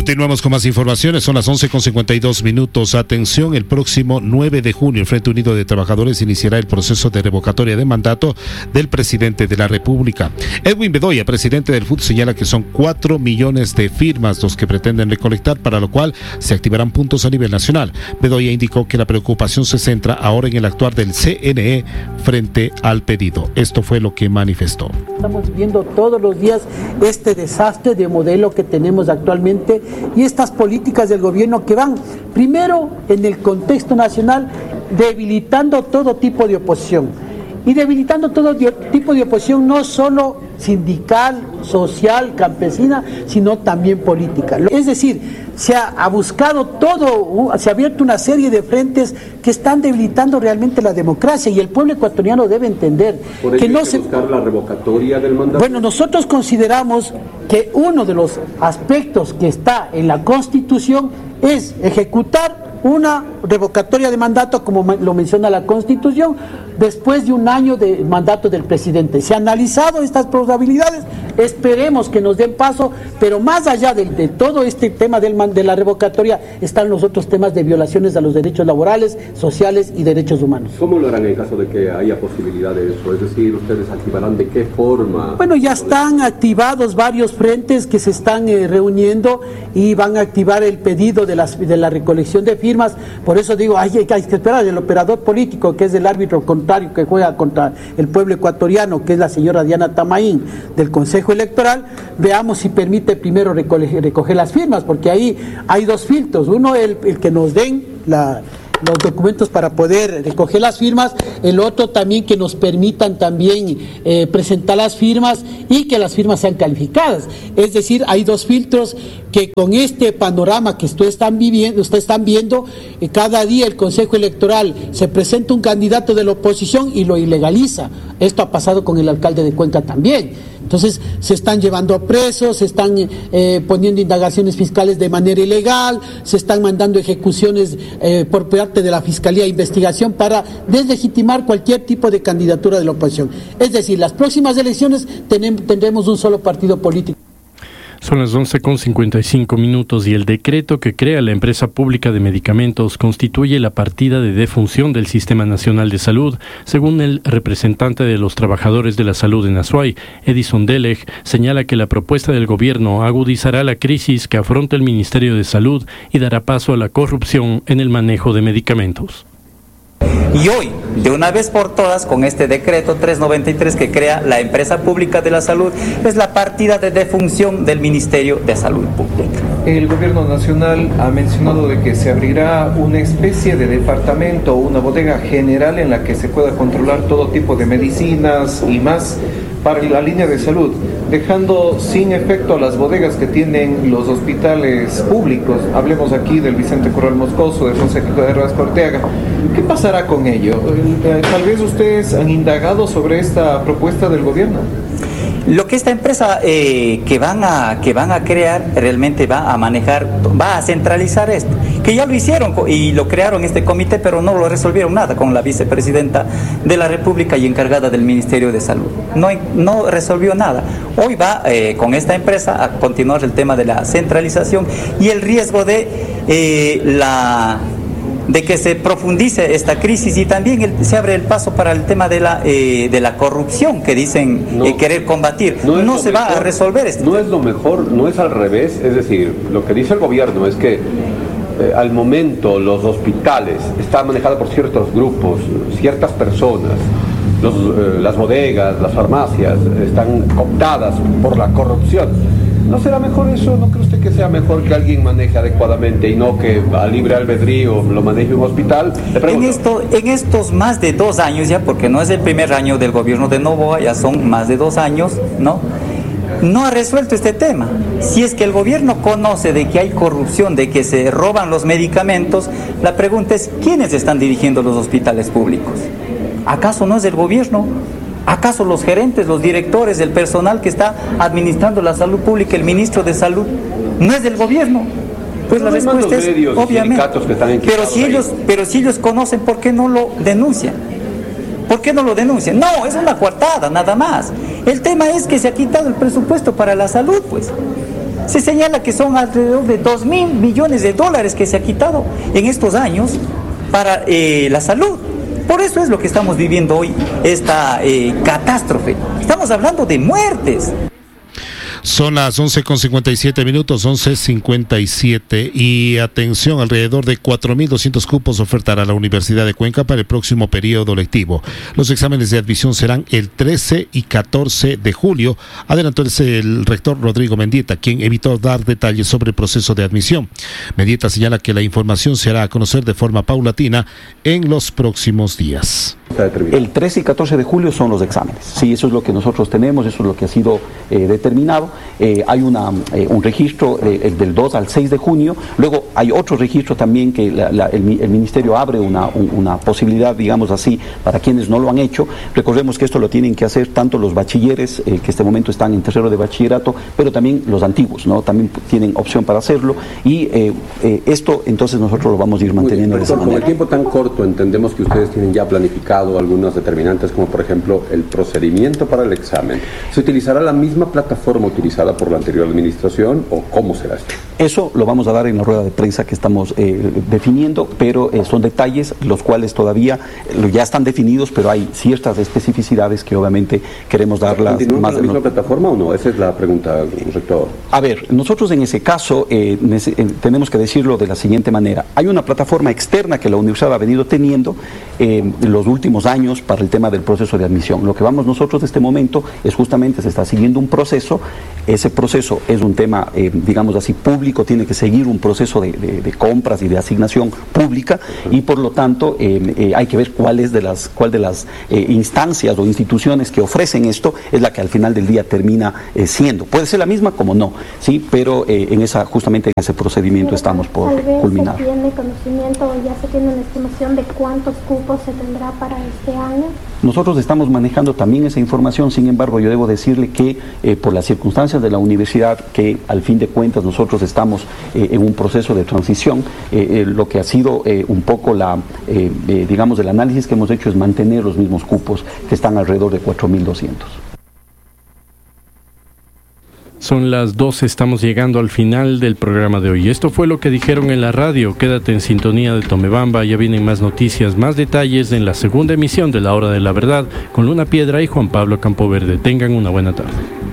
Continuamos con más informaciones, son las 11:52. Atención, el próximo 9 de junio el Frente Unido de Trabajadores iniciará el proceso de revocatoria de mandato del presidente de la República. Edwin Bedoya, presidente del FUT, señala que son 4 millones de firmas los que pretenden recolectar, para lo cual se activarán puntos a nivel nacional. Bedoya indicó que la preocupación se centra ahora en el actuar del CNE frente al pedido. Esto fue lo que manifestó. Estamos viendo todos los días este desastre de modelo que tenemos actualmente y estas políticas del gobierno que van, primero, en el contexto nacional, debilitando todo tipo de oposición. Y debilitando todo tipo de oposición, no solo sindical, social, campesina, sino también política. Es decir, se ha buscado todo, se ha abierto una serie de frentes que están debilitando realmente la democracia, y el pueblo ecuatoriano debe entender que no se buscar la revocatoria del mandato. Bueno, nosotros consideramos que uno de los aspectos que está en la Constitución es ejecutar una revocatoria de mandato, como lo menciona la Constitución, después de un año de mandato del presidente. Se han analizado estas probabilidades, esperemos que nos den paso, pero más allá de todo este tema de la revocatoria están los otros temas de violaciones a los derechos laborales, sociales y derechos humanos. ¿Cómo lo harán en caso de que haya posibilidad de eso? Es decir, ¿ustedes activarán de qué forma? Bueno, ya están activados varios frentes que se están reuniendo y van a activar el pedido de la recolección de firmas. Por eso digo, hay que esperar el operador político, que es el árbitro contrario que juega contra el pueblo ecuatoriano, que es la señora Diana Tamaín del Consejo Electoral. Veamos si permite primero recoger las firmas, porque ahí hay dos filtros: uno, el que nos den los documentos para poder recoger las firmas, el otro también que nos permitan también presentar las firmas y que las firmas sean calificadas. Es decir, hay dos filtros que con este panorama que ustedes están viendo, cada día el Consejo Electoral se presenta un candidato de la oposición y lo ilegaliza. Esto ha pasado con el alcalde de Cuenca también. Entonces se están llevando presos, se están poniendo indagaciones fiscales de manera ilegal, se están mandando ejecuciones por parte de la Fiscalía de Investigación para deslegitimar cualquier tipo de candidatura de la oposición. Es decir, las próximas elecciones tendremos un solo partido político. Son las 11:55 y el decreto que crea la empresa pública de medicamentos constituye la partida de defunción del Sistema Nacional de Salud. Según el representante de los trabajadores de la salud en Azuay, Edison Delej, señala que la propuesta del gobierno agudizará la crisis que afronta el Ministerio de Salud y dará paso a la corrupción en el manejo de medicamentos. Y hoy, de una vez por todas, con este decreto 393 que crea la empresa pública de la salud, es la partida de defunción del Ministerio de Salud Pública. El gobierno nacional ha mencionado de que se abrirá una especie de departamento o una bodega general en la que se pueda controlar todo tipo de medicinas y más para la línea de salud, dejando sin efecto las bodegas que tienen los hospitales públicos. Hablemos aquí del Vicente Corral Moscoso, del Francisco de Rasco Ortega. ¿Qué pasará con ello? Tal vez ustedes han indagado sobre esta propuesta del gobierno. Lo que esta empresa que van a crear realmente va a manejar, va a centralizar esto, que ya lo hicieron y lo crearon este comité, pero no lo resolvieron nada con la vicepresidenta de la República y encargada del Ministerio de Salud. No resolvió nada. Hoy va con esta empresa a continuar el tema de la centralización y el riesgo de que se profundice esta crisis, y también se abre el paso para el tema de la corrupción que dicen querer combatir. No se va a resolver esto. No es lo mejor, no es al revés. Es decir, lo que dice el gobierno es que al momento los hospitales están manejados por ciertos grupos, ciertas personas. Las bodegas, las farmacias están cooptadas por la corrupción. ¿No será mejor eso? ¿No cree usted que sea mejor que alguien maneje adecuadamente y no que a libre albedrío lo maneje un hospital? En estos más de 2 años ya, porque no es el primer año del gobierno de Noboa, ya son más de 2 años, no ha resuelto este tema. Si es que el gobierno conoce de que hay corrupción, de que se roban los medicamentos, la pregunta es, ¿quiénes están dirigiendo los hospitales públicos? ¿Acaso no es el gobierno? ¿Acaso los gerentes, los directores, el personal que está administrando la salud pública, el ministro de Salud, no es del gobierno? Pues la respuesta es obviamente. Pero si ellos conocen, ¿por qué no lo denuncian? ¿Por qué no lo denuncian? No, es una coartada, nada más. El tema es que se ha quitado el presupuesto para la salud, pues. Se señala que son alrededor de 2.000 millones de dólares que se ha quitado en estos años para la salud. Por eso es lo que estamos viviendo hoy, esta catástrofe. Estamos hablando de muertes. Son las 11:57 minutos, 11:57, y atención, alrededor de 4.200 cupos ofertará la Universidad de Cuenca para el próximo periodo lectivo. Los exámenes de admisión serán el 13 y 14 de julio, adelantó el rector Rodrigo Mendieta, quien evitó dar detalles sobre el proceso de admisión. Mendieta señala que la información se hará a conocer de forma paulatina en los próximos días. El 13 y 14 de julio son los exámenes. Sí, eso es lo que nosotros tenemos, eso es lo que ha sido determinado. Hay un registro del 2 al 6 de junio. Luego hay otro registro también que el Ministerio abre una posibilidad, digamos así, para quienes no lo han hecho. Recordemos que esto lo tienen que hacer tanto los bachilleres, que en este momento están en tercero de bachillerato, pero también los antiguos, ¿no? También tienen opción para hacerlo. Y esto, entonces, nosotros lo vamos a ir manteniendo de esa manera. Con el tiempo tan corto, entendemos que ustedes tienen ya planificado algunos determinantes, como por ejemplo el procedimiento para el examen. ¿Se utilizará la misma plataforma utilizada por la anterior administración o cómo será esto? Eso lo vamos a dar en la rueda de prensa que estamos definiendo, pero son detalles los cuales todavía ya están definidos, pero hay ciertas especificidades que obviamente queremos darlas. ¿Continúan con la misma plataforma o no? Esa es la pregunta, rector. A ver, nosotros en ese caso tenemos que decirlo de la siguiente manera. Hay una plataforma externa que la universidad ha venido teniendo los últimos años para el tema del proceso de admisión. Lo que vamos nosotros en este momento es justamente, se está siguiendo un proceso. Ese proceso es un tema, digamos así, público, tiene que seguir un proceso de compras y de asignación pública, y por lo tanto hay que ver cuál de las instancias o instituciones que ofrecen esto es la que al final del día termina siendo. Puede ser la misma como no, sí, pero justamente en ese procedimiento estamos por culminar. ¿Se tiene conocimiento o ya se tiene una estimación de cuántos cupos se tendrá para este año? Nosotros estamos manejando también esa información, sin embargo yo debo decirle que por las circunstancias de la universidad, que al fin de cuentas nosotros estamos en un proceso de transición, lo que ha sido un poco digamos, el análisis que hemos hecho es mantener los mismos cupos que están alrededor de 4.200. Son las 12, estamos llegando al final del programa de hoy. Esto fue lo que dijeron en la radio. Quédate en sintonía de Tomebamba, ya vienen más noticias, más detalles en la segunda emisión de La Hora de la Verdad con Luna Piedra y Juan Pablo Campoverde. Tengan una buena tarde.